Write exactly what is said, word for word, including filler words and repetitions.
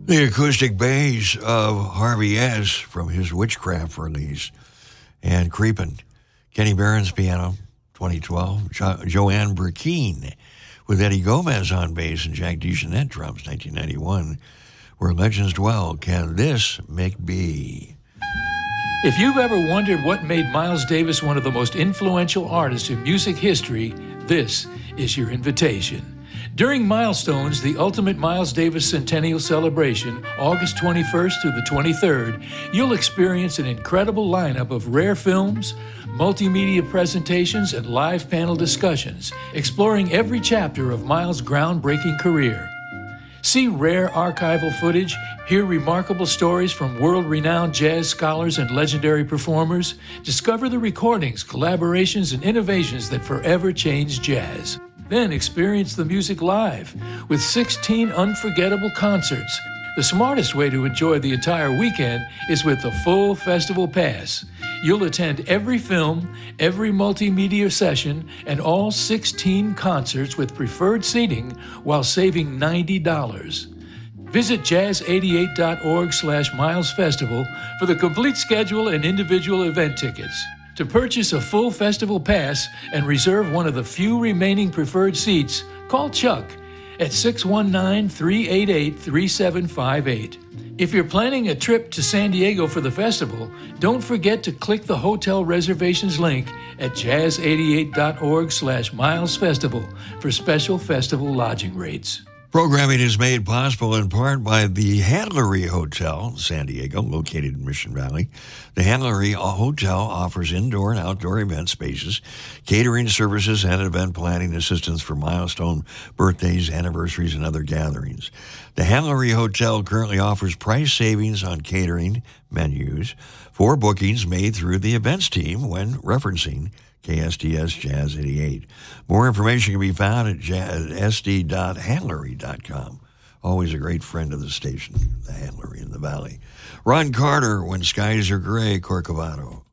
The acoustic bass of Harvey S. from his Witchcraft release, and Creepin'. Kenny Barron's piano, twenty twelve. Jo- Joanne Burkeen with Eddie Gomez on bass and Jack DeJohnette drums, nineteen ninety-one. Where Legends Dwell, Can This Make Be? If you've ever wondered what made Miles Davis one of the most influential artists in music history, this is your invitation. During Milestones, the Ultimate Miles Davis Centennial Celebration, August twenty-first through the twenty-third, you'll experience an incredible lineup of rare films, multimedia presentations, and live panel discussions, exploring every chapter of Miles' groundbreaking career. See rare archival footage, hear remarkable stories from world-renowned jazz scholars and legendary performers, discover the recordings, collaborations, and innovations that forever changed jazz. Then experience the music live with sixteen unforgettable concerts. The smartest way to enjoy the entire weekend is with the full festival pass. You'll attend every film, every multimedia session, and all sixteen concerts with preferred seating while saving ninety dollars. Visit jazz eighty-eight dot org slash Miles Festival for the complete schedule and individual event tickets. To purchase a full festival pass and reserve one of the few remaining preferred seats, call Chuck at six one nine, three eight eight, three seven five eight. If you're planning a trip to San Diego for the festival, don't forget to click the hotel reservations link at jazz eighty-eight dot org slash Miles Festival for special festival lodging rates. Programming is made possible in part by the Handlery Hotel, San Diego, located in Mission Valley. The Handlery Hotel offers indoor and outdoor event spaces, catering services, and event planning assistance for milestone birthdays, anniversaries, and other gatherings. The Handlery Hotel currently offers price savings on catering menus for bookings made through the events team when referencing K S T S Jazz eighty-eight. More information can be found at s d dot handlery dot com. Always a great friend of the station, the Handlery in the Valley. Ron Carter, When Skies Are Gray, Corcovado.